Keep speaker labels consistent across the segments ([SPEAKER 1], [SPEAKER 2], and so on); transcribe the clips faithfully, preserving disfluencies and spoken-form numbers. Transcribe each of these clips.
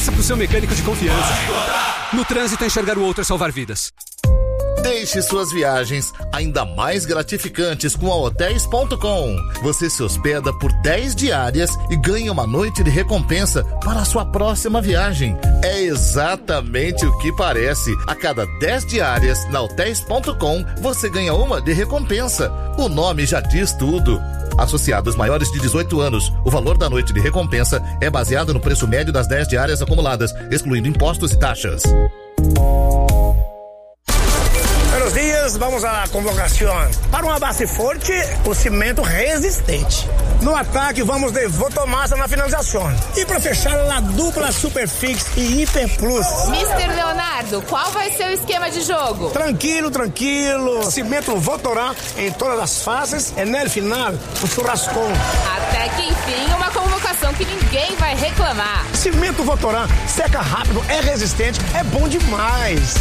[SPEAKER 1] Peça pro seu mecânico de confiança. No trânsito, enxergar o outro é salvar vidas.
[SPEAKER 2] Deixe suas viagens ainda mais gratificantes com a hotéis ponto com. Você se hospeda por dez diárias e ganha uma noite de recompensa para a sua próxima viagem. É exatamente o que parece. A cada dez diárias na hotéis ponto com, você ganha uma de recompensa. O nome já diz tudo. Associados maiores de dezoito anos, o valor da noite de recompensa é baseado no preço médio das dez diárias acumuladas, excluindo impostos e taxas.
[SPEAKER 3] Buenos dias, vamos à convocação. Para uma base forte, o cimento resistente. No ataque, vamos de Votomassa na finalização. E para fechar, a dupla Superfix e Hiper Plus.
[SPEAKER 4] mister Leonardo, qual vai ser o esquema de jogo?
[SPEAKER 3] Tranquilo, tranquilo. Cimento Votorá em todas as fases e no final, o churrascão.
[SPEAKER 4] Até que enfim, uma convocação que ninguém vai reclamar.
[SPEAKER 3] Cimento Votorá, seca rápido, é resistente, é bom demais.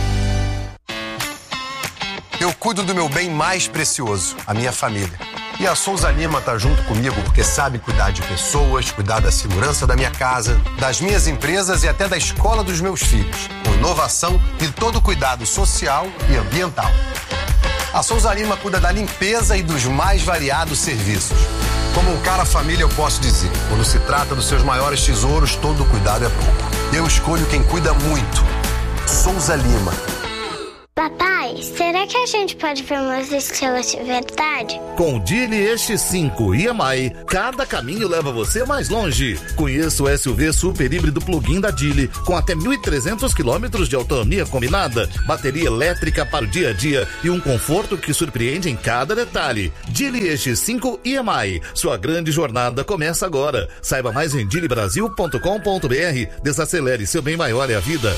[SPEAKER 5] Eu cuido do meu bem mais precioso, a minha família. E a Souza Lima tá junto comigo porque sabe cuidar de pessoas, cuidar da segurança da minha casa, das minhas empresas e até da escola dos meus filhos, com inovação e todo cuidado social e ambiental. A Souza Lima cuida da limpeza e dos mais variados serviços. Como um cara família, eu posso dizer, quando se trata dos seus maiores tesouros, todo cuidado é pouco. Eu escolho quem cuida muito. Souza Lima.
[SPEAKER 6] Papai, será que a gente pode ver umas estrelas de verdade?
[SPEAKER 2] Com o Geely E X cinco e M I, cada caminho leva você mais longe. Conheça o S U V super híbrido plug-in da Geely, com até mil e trezentos quilômetros de autonomia combinada, bateria elétrica para o dia a dia e um conforto que surpreende em cada detalhe. Geely E X cinco e M I, sua grande jornada começa agora. Saiba mais em geely brasil ponto com ponto b r. Desacelere, seu bem maior é a vida.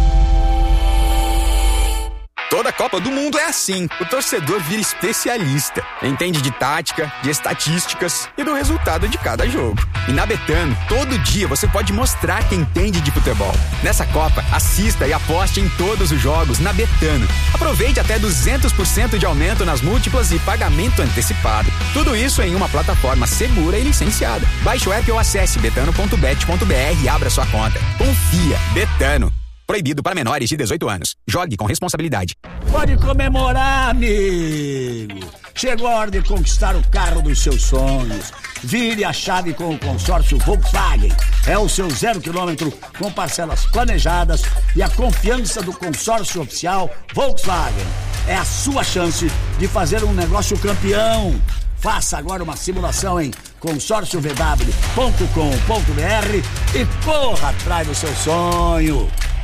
[SPEAKER 7] Toda Copa do Mundo é assim. O torcedor vira especialista. Entende de tática, de estatísticas e do resultado de cada jogo. E na Betano, todo dia você pode mostrar quem entende de futebol. Nessa Copa, assista e aposte em todos os jogos na Betano. Aproveite até duzentos por cento de aumento nas múltiplas e pagamento antecipado. Tudo isso em uma plataforma segura e licenciada. Baixe o app ou acesse betano ponto bet ponto b r e abra sua conta. Confia. Betano. Proibido para menores de dezoito anos. Jogue com responsabilidade.
[SPEAKER 8] Pode comemorar, amigo. Chegou a hora de conquistar o carro dos seus sonhos. Vire a chave com o consórcio Volkswagen. É o seu zero quilômetro com parcelas planejadas e a confiança do consórcio oficial Volkswagen. É a sua chance de fazer um negócio campeão. Faça agora uma simulação em consórcio v w ponto com ponto b r e corra atrás do seu sonho.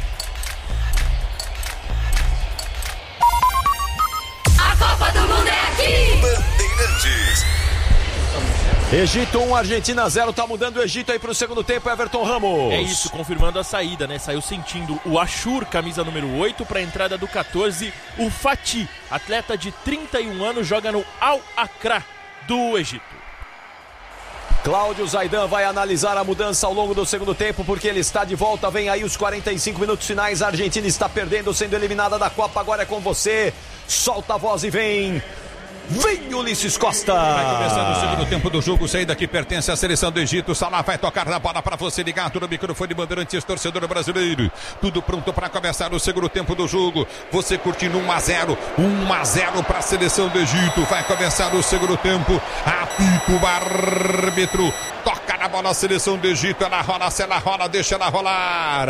[SPEAKER 4] A Copa do Mundo é aqui!
[SPEAKER 9] Bandeirantes. Egito um, Argentina zero, tá mudando o Egito aí pro segundo tempo, Everton Ramos.
[SPEAKER 10] É isso, confirmando a saída, né? Saiu sentindo o Ashur, camisa número oito, para a entrada do catorze, o Fatih, atleta de trinta e um anos, joga no Al-Accra do Egito.
[SPEAKER 9] Cláudio Zaidan vai analisar a mudança ao longo do segundo tempo, porque ele está de volta. Vem aí os quarenta e cinco minutos finais. A Argentina está perdendo, sendo eliminada da Copa. Agora é com você. Solta a voz e vem. Vem Ulisses Costa.
[SPEAKER 11] Vai começando o segundo tempo do jogo. Saída que pertence à seleção do Egito. Salah vai tocar na bola para você ligar tudo no microfone Bandeirantes, torcedor brasileiro. Tudo pronto para começar o segundo tempo do jogo. Você curtindo um a zero. um a zero para a seleção do Egito. Vai começar o segundo tempo. Apita o árbitro. Toca na bola a seleção do Egito. Ela rola, se ela rola, deixa ela rolar.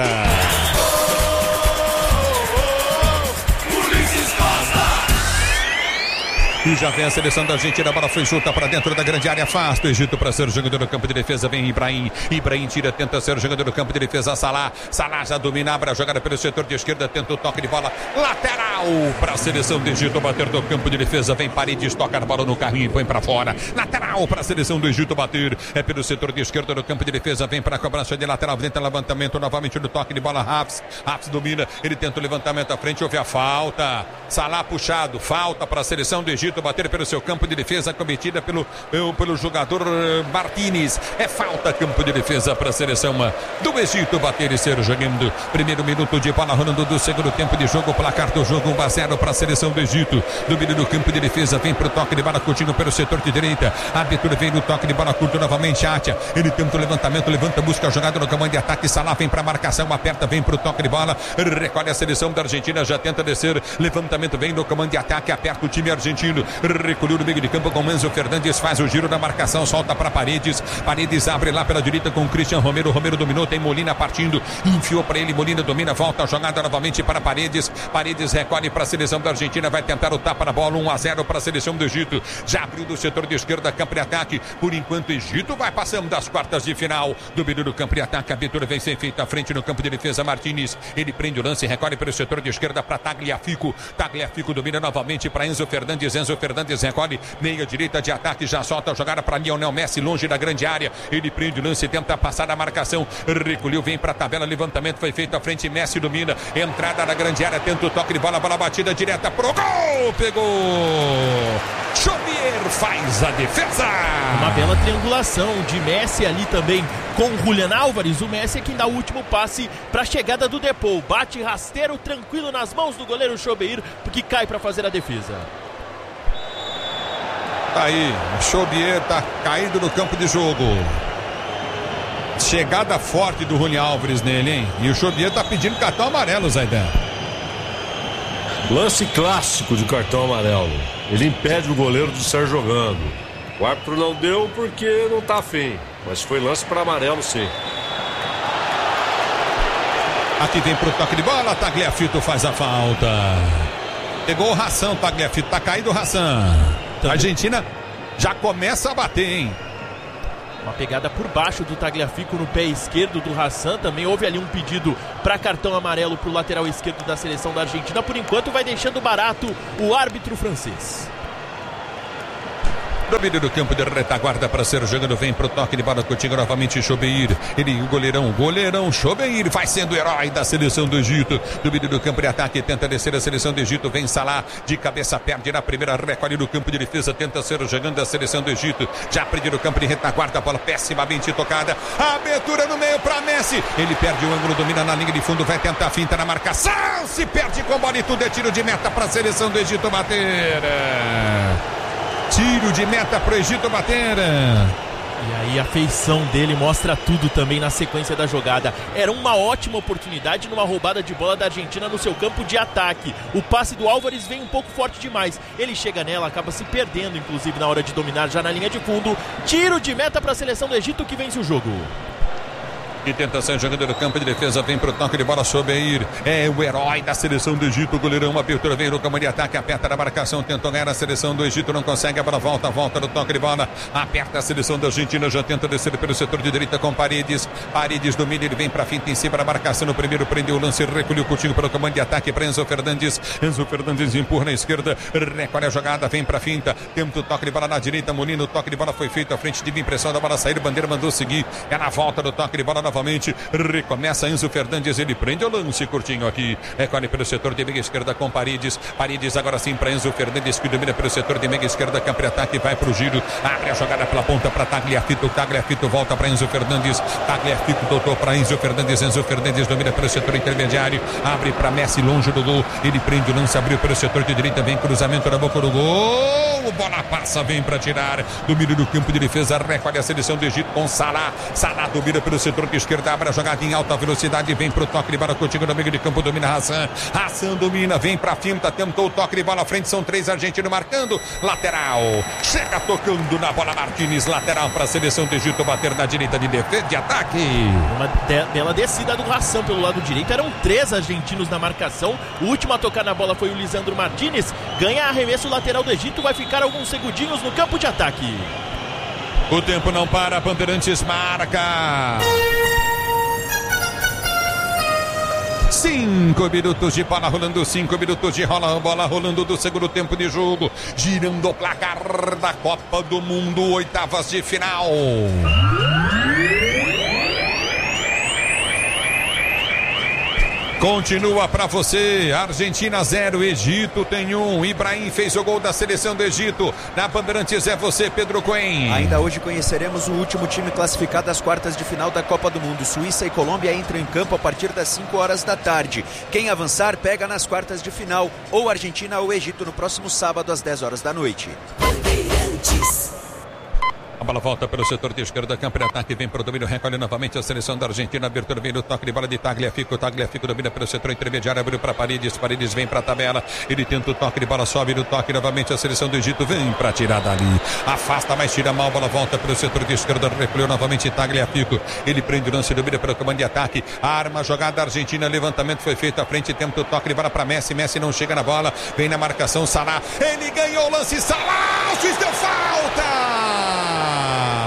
[SPEAKER 11] E já vem a seleção da Argentina, a bola foi chuta para dentro da grande área, afasta o Egito para ser o jogador do campo de defesa, vem Ibrahim, Ibrahim tira, tenta ser o jogador do campo de defesa, Salah, Salah já domina, abre a jogada pelo setor de esquerda, tenta o toque de bola, lateral para a seleção do Egito, bater do campo de defesa, vem Paredes, toca a bola no carrinho e põe para fora, lateral para a seleção do Egito bater, é pelo setor de esquerda do campo de defesa, vem para a cobrança de lateral, tenta levantamento novamente no toque de bola, Hafs, Hafs domina, ele tenta o levantamento à frente, houve a falta, Salah puxado, falta para a seleção do Egito, Egito bater pelo seu campo de defesa, cometida pelo, pelo jogador Martínez. É falta, campo de defesa para a seleção do Egito bater e ser jogando. Primeiro minuto de bola rolando do segundo tempo de jogo, placar do jogo um a zero para a seleção do Egito. Domínio do campo de defesa, vem para o toque de bola curtinho pelo setor de direita. A abertura vem no toque de bola curto novamente, Atia. Ele tenta o levantamento, levanta, busca a jogada no comando de ataque. Salah vem para a marcação, aperta, vem para o toque de bola. Recolhe a seleção da Argentina, já tenta descer. Levantamento vem no comando de ataque, aperta o time argentino. Recolheu no meio de campo com Enzo Fernandes, faz o giro da marcação, solta para Paredes. Paredes abre lá pela direita com Christian Romero. Romero dominou, tem Molina partindo, enfiou para ele, Molina domina, volta a jogada novamente para Paredes. Paredes recolhe para a seleção da Argentina, vai tentar o tapa na bola, um a zero para a seleção do Egito. Já abriu do setor de esquerda, campo de ataque. Por enquanto, Egito vai passando das quartas de final. Domínio do campo de ataque, a abertura vem ser feita à frente no campo de defesa. Martínez, ele prende o lance, recolhe pelo setor de esquerda para Tagliafico. Tagliafico domina novamente para Enzo Fernandes. Enzo Fernandes recolhe, meia direita de ataque, já solta a jogada para Lionel Messi, longe da grande área. Ele prende o lance, tenta passar a marcação. Recolheu, vem para a tabela, levantamento foi feito à frente, Messi domina, entrada na grande área, tenta o toque de bola, bola batida direta pro gol, pegou! Xobier faz a defesa!
[SPEAKER 10] Uma bela triangulação de Messi ali também com o Julián Álvares. O Messi é quem dá o último passe para a chegada do Depou. Bate rasteiro, tranquilo nas mãos do goleiro Xobier, porque cai para fazer a defesa.
[SPEAKER 11] Tá aí, o Xobier tá caído no campo de jogo. Chegada forte do Julián Álvares nele, hein? E o Xobier tá pedindo cartão amarelo, Zaidan.
[SPEAKER 12] Lance clássico de cartão amarelo. Ele impede o goleiro de estar jogando. O árbitro não deu porque não tá afim. Mas foi lance para amarelo, sim.
[SPEAKER 11] Aqui vem pro toque de bola, Tagliafico faz a falta. Pegou o Hassan, Tagliafico, tá caído o Hassan. A Argentina já começa a bater, hein?
[SPEAKER 10] Uma pegada por baixo do Tagliafico no pé esquerdo do Hassan. Também houve ali um pedido para cartão amarelo para o lateral esquerdo da seleção da Argentina. Por enquanto vai deixando barato o árbitro francês.
[SPEAKER 11] Domínio do campo de retaguarda para ser jogando, vem pro toque de bola contigo novamente Xobier. Ele, o goleirão, goleirão Xobier vai sendo o herói da seleção do Egito. Domínio do campo de ataque, tenta descer a seleção do Egito, vem Salah, de cabeça perde na primeira, recolhe no campo de defesa, tenta ser jogando a seleção do Egito. Já prende no campo de retaguarda, a bola pessimamente tocada. Abertura no meio para Messi. Ele perde o ângulo, domina na linha de fundo, vai tentar a finta na marcação. Se perde com bola e tudo é tiro de meta para a seleção do Egito bater. Tiro de meta pro Egito bater.
[SPEAKER 10] E aí a feição dele mostra tudo também na sequência da jogada. Era uma ótima oportunidade numa roubada de bola da Argentina no seu campo de ataque. O passe do Álvares vem um pouco forte demais. Ele chega nela, acaba se perdendo, inclusive na hora de dominar já na linha de fundo. Tiro de meta para a seleção do Egito que vence o jogo.
[SPEAKER 11] De tentação, jogando no campo de defesa, vem pro toque de bola Xobier. É o herói da seleção do Egito, o goleirão, uma abertura, vem no campo de ataque, aperta na marcação, tentou ganhar a seleção do Egito, não consegue, a bola volta, volta no toque de bola, aperta a seleção da Argentina, já tenta descer pelo setor de direita com Paredes, Paredes domina, ele vem pra finta em cima da marcação, no primeiro prendeu o lance, recolheu o curtinho pelo comando de ataque para Enzo Fernandes, Enzo Fernandes empurra na esquerda, recolhe a jogada, vem pra finta, tenta o toque de bola na direita, Molina, o toque de bola foi feito à frente, de impressão da bola sair, o Bandeira mandou seguir, é na volta do toque de bola novamente, recomeça Enzo Fernandes, ele prende o lance curtinho aqui, recolhe pelo setor de meia esquerda com Paredes, Paredes agora sim para Enzo Fernandes que domina pelo setor de meia esquerda, campo de ataque, vai pro giro, abre a jogada pela ponta para Tagliafico, Tagliafico volta para Enzo Fernandes, Tagliafico doutor para Enzo Fernandes, Enzo Fernandes domina pelo setor intermediário, abre para Messi longe do gol, ele prende o lance, abriu pelo setor de direita, vem cruzamento na boca do gol, bola passa, vem para tirar, domínio do campo de defesa, recolhe a seleção do Egito com Salah, Salah domina pelo setor de esquerda, abre a jogada em alta velocidade, vem pro toque de bola contigo no meio de campo, domina Hassan, Hassan domina, vem pra finta, tentou o toque de bola à frente, são três argentinos marcando, lateral, chega tocando na bola Martínez, lateral para a seleção do Egito bater na direita de defesa, de ataque.
[SPEAKER 10] Uma de bela descida do Hassan pelo lado direito, eram três argentinos na marcação, o último a tocar na bola foi o Lisandro Martínez, ganha arremesso lateral do Egito, vai ficar alguns segundinhos no campo de ataque.
[SPEAKER 11] O tempo não para, Bandeirantes marca. Cinco minutos de bola rolando, cinco minutos de rola, bola rolando do segundo tempo de jogo, girando o placar da Copa do Mundo, oitavas de final. Continua pra você, Argentina zero, Egito tem um. Ibrahim fez o gol da seleção do Egito. Na Bandeirantes é você, Pedro Cohen.
[SPEAKER 13] Ainda hoje conheceremos o último time classificado às quartas de final da Copa do Mundo. Suíça e Colômbia entram em campo a partir das cinco horas da tarde. Quem avançar pega nas quartas de final, ou Argentina ou Egito no próximo sábado às dez horas da noite. Bandeirantes.
[SPEAKER 11] A bola volta pelo setor de esquerda, campo de ataque, vem para o domínio, recolhe novamente a seleção da Argentina, abertura vem no toque de bola de Tagliafico, Tagliafico domina pelo setor intermediário, abriu para Paredes, Paredes vem para a tabela, ele tenta o toque de bola, sobe no toque novamente a seleção do Egito, vem para tirar dali, afasta, mas tira mal, bola volta pelo setor de esquerda, recolheu novamente Tagliafico, ele prende o lance, domina pelo comando de ataque, arma, jogada Argentina, levantamento foi feito à frente, tenta o toque de bola para Messi, Messi não chega na bola, vem na marcação, Salah, ele ganhou o lance, Salah, o juiz deu falta!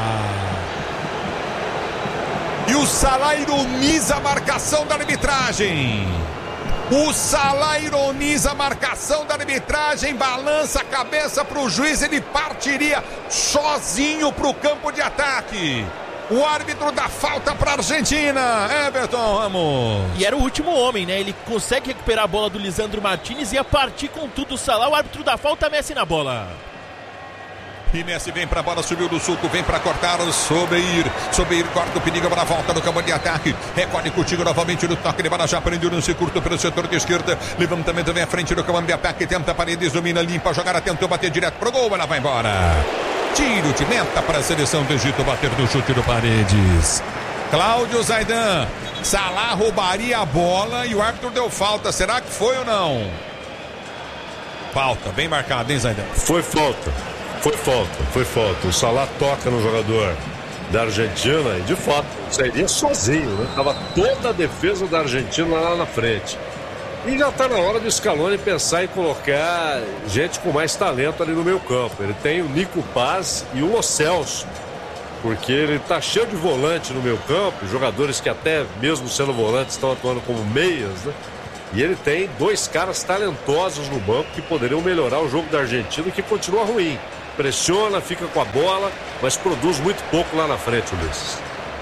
[SPEAKER 11] E o Salah ironiza a marcação da arbitragem. O Salah ironiza a marcação da arbitragem, balança a cabeça para o juiz, ele partiria sozinho para o campo de ataque. O árbitro dá falta para a Argentina, Everton Ramos.
[SPEAKER 10] E era o último homem, né? Ele consegue recuperar a bola do Lisandro Martinez e a partir com tudo o Salah. O árbitro dá falta, Messi na bola.
[SPEAKER 11] E Messi vem pra bola, subiu do sulco, vem pra cortar o Sobeir. Sobeir corta o perigo para a volta no campo de ataque. Recolhe contigo novamente no toque de bola, já prendeu no curto pelo setor de esquerda. Levantamento vem à frente do campo de ataque, tenta a Paredes, domina, limpa a jogada, tentou bater direto pro gol, ela vai embora. Tiro de meta para a seleção do Egito bater no chute do Paredes. Cláudio Zaidan, Salah roubaria a bola e o árbitro deu falta, será que foi ou não? Falta, bem marcado, hein, Zaidan?
[SPEAKER 12] Foi falta. Foi falta, foi falta. O Salah toca no jogador da Argentina e de fato sairia sozinho, né? Tava toda a defesa da Argentina lá na frente. E já tá na hora do Scaloni pensar em colocar gente com mais talento ali no meio campo. Ele tem o Nico Paz e o Lo Celso, porque ele tá cheio de volante no meio campo, jogadores que até mesmo sendo volantes estão atuando como meias, né? E ele tem dois caras talentosos no banco que poderiam melhorar o jogo da Argentina, que continua ruim. Pressiona, fica com a bola, mas produz muito pouco lá na frente, Ulisses.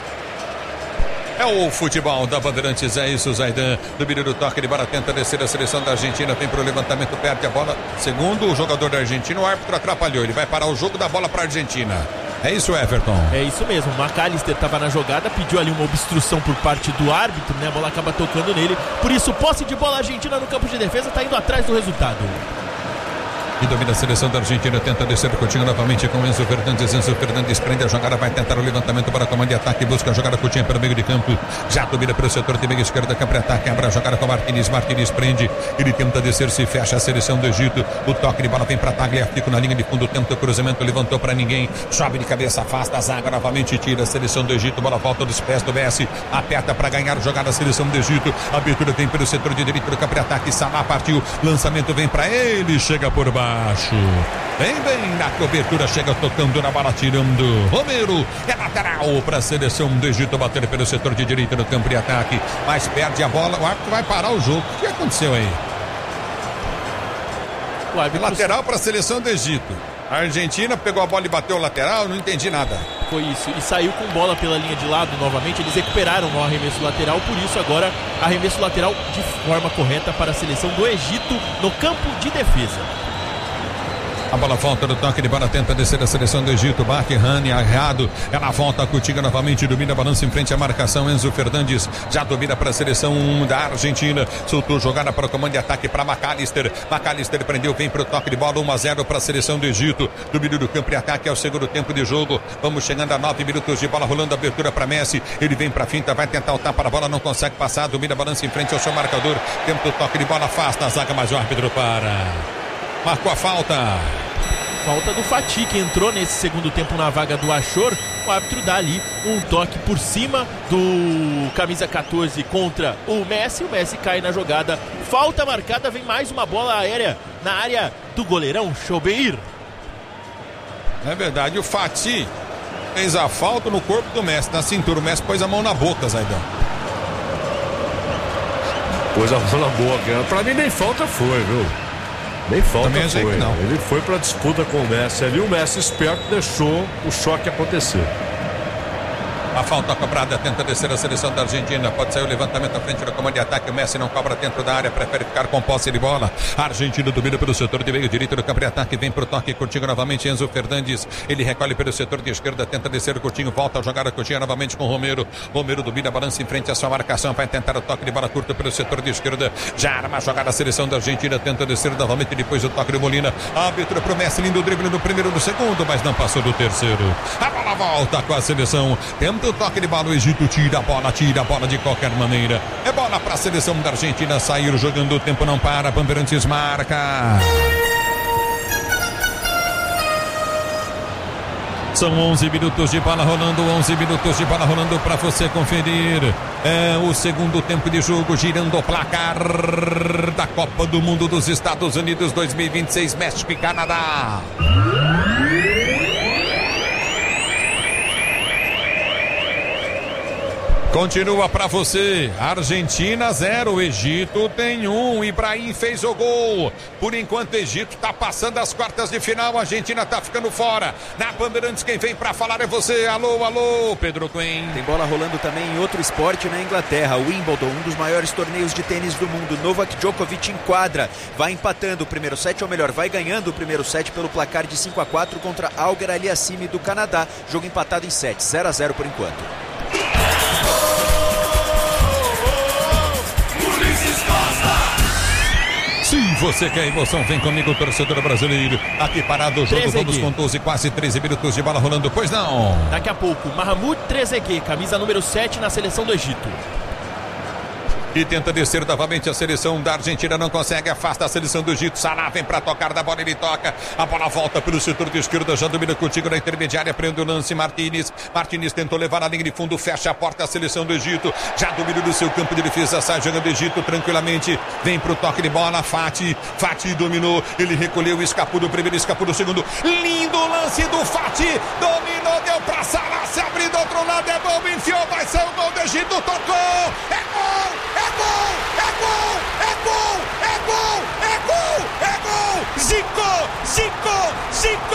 [SPEAKER 11] É o futebol da Bandeirantes, é isso, Zaidan. Domínio do toque de bola, tenta descer a seleção da Argentina, vem para o levantamento, perde a bola. Segundo o jogador da Argentina, o árbitro atrapalhou, ele vai parar o jogo da bola para a Argentina. É isso, Everton?
[SPEAKER 10] É isso mesmo, o McAllister estava na jogada, pediu ali uma obstrução por parte do árbitro, né? A bola acaba tocando nele, por isso posse de bola Argentina no campo de defesa, está indo atrás do resultado.
[SPEAKER 11] E domina a seleção da Argentina, tenta descer o Coutinho novamente com Enzo Fernandes. Enzo Fernandes prende a jogada, vai tentar o levantamento para o comando de ataque, busca a jogada Coutinho pelo meio de campo, já domina pelo setor de meio esquerda, campo de ataque, abre a jogada com Martinez, Martinez prende, ele tenta descer, se fecha a seleção do Egito, o toque de bola vem para Tagliafico na linha de fundo, tenta o cruzamento, levantou para ninguém, sobe de cabeça, afasta a zaga, novamente tira a seleção do Egito, bola volta dos pés do Messi, aperta para ganhar jogada a seleção do Egito, a abertura vem pelo setor de direito do campo de ataque, Salah partiu, lançamento vem para ele, chega por baixo. Bem, bem, na cobertura, chega tocando na bola, tirando Romero, é lateral para a seleção do Egito, bater pelo setor de direita no campo de ataque, mas perde a bola, o árbitro vai parar o jogo. O que aconteceu aí?
[SPEAKER 10] O árbitro...
[SPEAKER 11] Lateral para a seleção do Egito. A Argentina pegou a bola e bateu o lateral, não entendi nada.
[SPEAKER 10] Foi isso, e saiu com bola pela linha de lado novamente, eles recuperaram no arremesso lateral, por isso agora arremesso lateral de forma correta para a seleção do Egito no campo de defesa.
[SPEAKER 11] A bola volta do toque de bola, tenta descer a seleção do Egito, bate Rani, errado, ela volta a Coutinho novamente, domina a balança em frente à marcação, Enzo Fernandes já domina para a seleção da Argentina, soltou jogada para o comando de ataque para McAllister, McAllister prendeu, vem para o toque de bola, um a zero para a seleção do Egito, domínio do campo de ataque, é o segundo tempo de jogo, vamos chegando a nove minutos de bola, rolando a abertura para Messi, ele vem para a finta, vai tentar o tapa para a bola, não consegue passar, domina a balança em frente ao seu marcador, tempo do toque de bola, afasta a zaga, mas o árbitro para, marcou a falta.
[SPEAKER 10] Falta do Fati, que entrou nesse segundo tempo na vaga do Achor. O árbitro dá ali um toque por cima do camisa catorze contra o Messi. O Messi cai na jogada. Falta marcada, vem mais uma bola aérea na área do goleirão Sobeir.
[SPEAKER 11] É verdade, o Fati fez a falta no corpo do Messi, na cintura. O Messi pôs a mão na boca, Zaidão.
[SPEAKER 12] Pôs a mão na boca. Pra mim nem falta foi, viu? Nem falta
[SPEAKER 11] Também
[SPEAKER 12] foi,
[SPEAKER 11] que não.
[SPEAKER 12] Ele foi pra disputa com o Messi ali, o Messi esperto deixou o choque acontecer.
[SPEAKER 11] A falta cobrada, tenta descer a seleção da Argentina. Pode sair o levantamento à frente do comando de ataque. O Messi não cobra dentro da área, prefere ficar com posse de bola. A Argentina domina pelo setor de meio direito do campo de ataque. Vem pro toque, Coutinho novamente. Enzo Fernandes, ele recolhe pelo setor de esquerda, tenta descer o Coutinho, volta a jogar a Coutinho novamente com o Romero. Romero domina, balança em frente à sua marcação. Vai tentar o toque de bola curta pelo setor de esquerda. Já arma a jogada a seleção da Argentina. Tenta descer novamente depois do toque de Molina. Árbitro pro Messi, lindo drible no primeiro e no segundo, mas não passou do terceiro. A bola volta com a seleção. Tenta o toque de bola, o Egito tira a bola, tira a bola de qualquer maneira. É bola para a seleção da Argentina sair jogando, o tempo não para, Bandeirantes marca. São onze minutos de bola rolando, onze minutos de bola rolando para você conferir. É o segundo tempo de jogo, girando o placar da Copa do Mundo dos Estados Unidos dois mil e vinte e seis, México e Canadá. Continua para você, Argentina zero, Egito tem um, Ibrahim fez o gol. Por enquanto o Egito está passando as quartas de final, a Argentina está ficando fora. Na Bandeirantes quem vem para falar é você, alô, alô, Pedro Quinn.
[SPEAKER 13] Tem bola rolando também em outro esporte na Inglaterra, o Wimbledon, um dos maiores torneios de tênis do mundo. Novak Djokovic enquadra, vai empatando o primeiro set, ou melhor, vai ganhando o primeiro set pelo placar de cinco a quatro contra Auger Aliassime do Canadá. Jogo empatado em sete, zero a zero por enquanto.
[SPEAKER 11] Se você quer emoção, vem comigo, torcedor brasileiro. Aqui parado o jogo, vamos com doze, quase treze minutos de bola rolando, pois não.
[SPEAKER 10] Daqui a pouco, Mahmoud Trezeguet, camisa número sete na seleção do Egito.
[SPEAKER 11] E tenta descer novamente a seleção da Argentina, não consegue, afasta a seleção do Egito. Salah vem para tocar da bola, ele toca. A bola volta pelo setor de esquerda, já domina contigo na intermediária, prende o lance, Martínez. Martínez tentou levar na linha de fundo, fecha a porta a seleção do Egito. Já domina do seu campo de defesa, sai jogando o Egito tranquilamente. Vem pro toque de bola, Fati. Fati dominou, ele recolheu, escapou do primeiro, escapou do segundo. Lindo lance do Fati, dominou, deu pra Salah, se abriu do outro lado, é bom, enfiou, vai ser o gol do Egito, tocou, é gol! É gol! É gol! É gol! É gol! É gol! É gol! Zico! Zico! Zico!